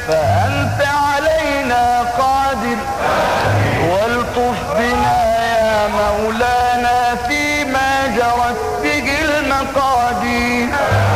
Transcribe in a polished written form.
فأنت علينا قادر والطف بنا يا مولانا فيما جرت به المقادير.